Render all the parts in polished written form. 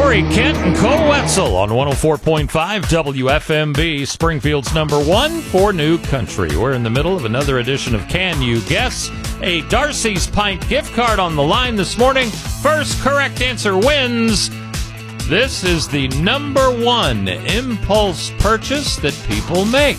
Corey Kent and Cole Wetzel on 104.5 WFMB, Springfield's number one for New Country. We're in the middle of another edition of Can You Guess? A Darcy's Pint gift card on the line this morning. First correct answer wins. This is the number one impulse purchase that people make.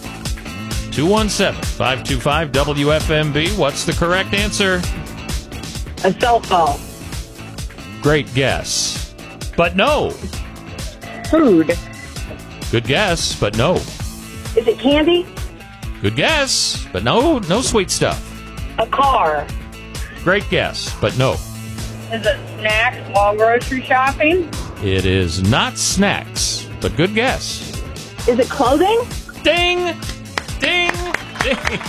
217-525-WFMB. What's the correct answer? A cell phone. Great guess. But no. Food. Good guess, but no. Is it candy? Good guess, but no sweet stuff. A car. Great guess, but no. Is it snacks while grocery shopping? It is not snacks, but good guess. Is it clothing? Ding! Ding! Ding!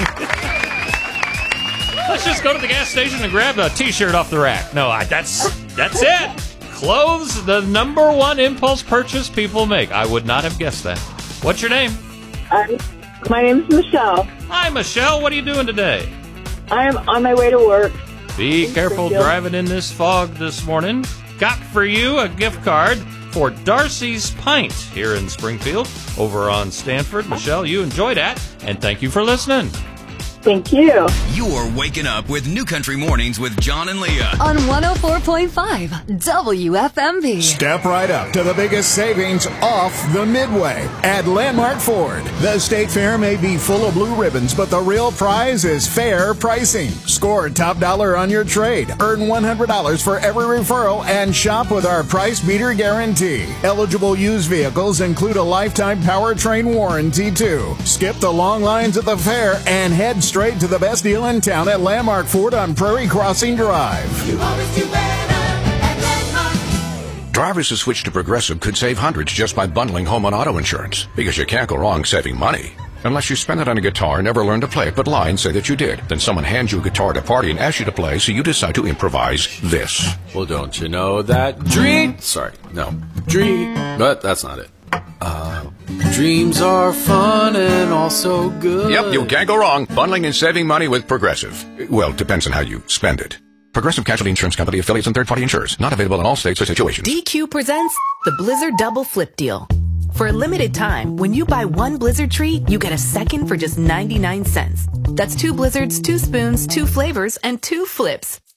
Let's just go to the gas station and grab a T-shirt off the rack. No, that's it. Clothes, the number one impulse purchase people make. I would not have guessed that. What's your name? My name's Michelle. Hi, Michelle. What are you doing today? I am on my way to work. Be careful driving in this fog this morning. Got for you a gift card for Darcy's Pint here in Springfield over on Stanford. Michelle, you enjoy that, and thank you for listening. Thank you. You're waking up with New Country Mornings with John and Leah on 104.5 WFMB. Step right up to the biggest savings off the Midway at Landmark Ford. The State Fair may be full of blue ribbons, but the real prize is fair pricing. Score top dollar on your trade. Earn $100 for every referral and shop with our price beater guarantee. Eligible used vehicles include a lifetime powertrain warranty too. Skip the long lines at the fair and head straight to the best deal in town at Landmark Ford on Prairie Crossing Drive. You always do better at Landmark. Drivers who switch to Progressive could save hundreds just by bundling home and auto insurance, because you can't go wrong saving money. Unless you spend it on a guitar and never learn to play it, but lie and say that you did. Then someone hands you a guitar at a party and asks you to play, so you decide to improvise this. Well, don't you know that dream... Sorry, no. Dream... But that's not it. Dreams are fun and also good. Yep, you can't go wrong bundling and saving money with Progressive. Well, depends on how you spend it. Progressive Casualty Insurance Company, affiliates, and third-party insurers. Not available in all states or situations. DQ presents the Blizzard Double Flip Deal. For a limited time, when you buy one Blizzard treat, you get a second for just 99 cents. That's 2 Blizzards, 2 spoons, 2 flavors, and 2 flips.